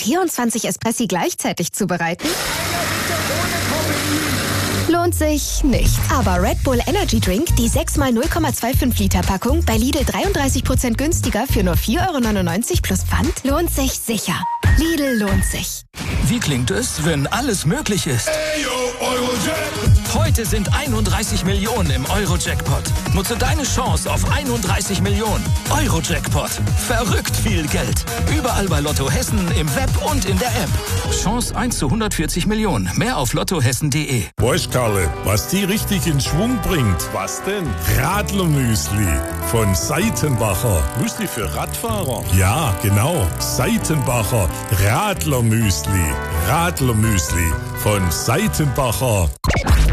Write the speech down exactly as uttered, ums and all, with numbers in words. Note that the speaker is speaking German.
vierundzwanzig Espressi gleichzeitig zubereiten? Lohnt sich nicht. Aber Red Bull Energy Drink, die sechs mal null Komma fünfundzwanzig Liter Packung, bei Lidl dreiunddreißig Prozent günstiger für nur vier Euro neunundneunzig plus Pfand, lohnt sich sicher. Lidl lohnt sich. Wie klingt es, wenn alles möglich ist? Heute sind einunddreißig Millionen im Euro-Jackpot. Nutze deine Chance auf einunddreißig Millionen. Euro-Jackpot. Verrückt viel Geld. Überall bei Lotto Hessen, im Web und in der App. Chance eins zu hundertvierzig Millionen. Mehr auf lottohessen punkt de. Weißt Karle, was die richtig in Schwung bringt? Was denn? Radlermüsli von Seitenbacher. Müsli für Radfahrer? Ja, genau. Seitenbacher Radlermüsli. Radlermüsli von Seitenbacher.